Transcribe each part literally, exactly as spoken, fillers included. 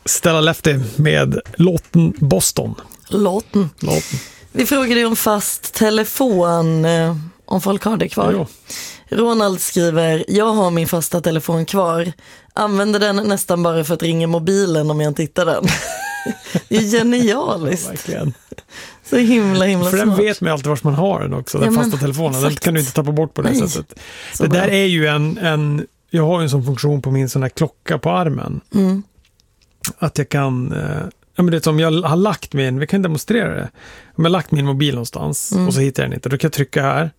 Stella Lefty med låten Boston. Låten. Låten. Vi frågade om fast telefon, eh, om folk har det kvar. Jo. Ronald skriver, jag har min fasta telefon kvar. Använder den nästan bara för att ringa mobilen om jag inte hittar den. Det är genialiskt. Ja, verkligen. Så himla himla För smart. den vet man alltid var man har den också, den Ja, fasta men, telefonen. Den exakt. kan du inte tappa bort på det Nej. sättet. Så det bra. där är ju en, en, jag har ju en sån funktion på min sån här klocka på armen. Mm. Att jag kan, eh, ja men det är som jag har lagt min, vi kan demonstrera det. Om jag har lagt min mobil någonstans Mm. och så hittar jag den inte, då kan jag trycka här.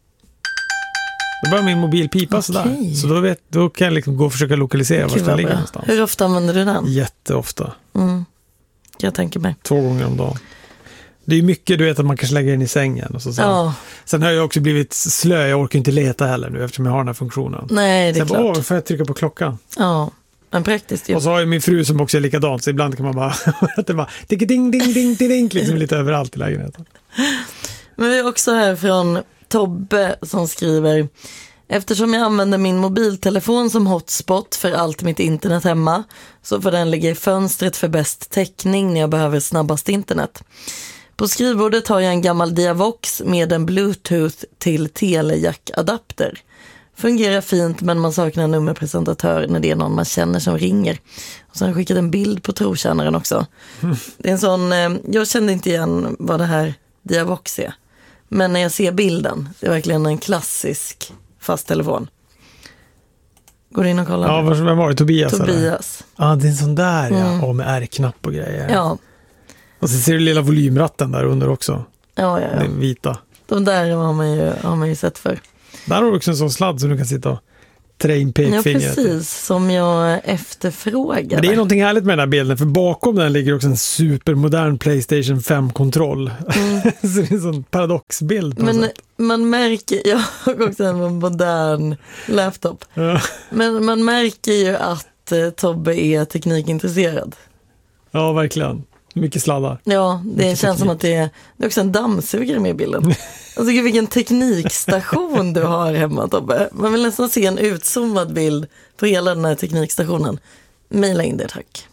Då börjar min mobil pipa Okej. sådär. Så då, vet, då kan jag liksom gå och försöka lokalisera var Gud, den vad ligger bra. någonstans. Hur ofta använder du den? Jätteofta. Mm. Jag tänker mig. Två gånger om dagen. Det är ju mycket, du vet, att man kanske lägger den i sängen. Och så sen. Ja, Sen har jag också blivit slö, jag orkar inte leta heller nu eftersom jag har den här funktionen. nej det är Så jag bara, klart. åh, får jag trycka på klockan? Ja, men praktiskt ju. Och så har jag min fru som också är likadant, så ibland kan man bara, att det bara, ding, ding, ding, ding, ding, liksom lite överallt i lägenheten. Men vi är också här från Tobbe som skriver, eftersom jag använder min mobiltelefon som hotspot för allt mitt internet hemma så får den ligga i fönstret för bäst täckning när jag behöver snabbast internet. På skrivbordet har jag en gammal Diavox med en Bluetooth till telejack-adapter. Fungerar fint men man saknar en nummerpresentatör när det är någon man känner som ringer. Och så har jag skickat en bild på trotjänaren också. Mm. Det är en sån, eh, jag kände inte igen vad det här Diavox är. Men när jag ser bilden, det är verkligen en klassisk fast telefon. Går in och kollar. Ja, nu. vem var det? Tobias? Tobias. Ja, ah, det är en sån där, ja. Mm. Och med R-knapp och grejer. Ja, Och så ser du lilla volymratten där under också. ja, ja. ja. Den vita. De där har man ju, har man ju sett för. Där har du också en sån sladd så du kan sitta och trä in Ja, pekfingret. precis. Som jag efterfrågade. Men det är någonting härligt med den här bilden, för bakom den ligger också en supermodern PlayStation fem-kontroll. Mm. Så det är en sån paradoxbild på något Men sätt. man märker, jag har också en modern laptop. Ja. Men man märker ju att eh, Tobbe är teknikintresserad. Ja, verkligen. Mycket sladdar. Ja, det Mycket känns som teknik. att det är, det är också en dammsugare med i bilden. Alltså gud, vilken teknikstation du har hemma, Tobbe. Man vill nästan se en utzoomad bild på hela den här teknikstationen. Maila in det, tack.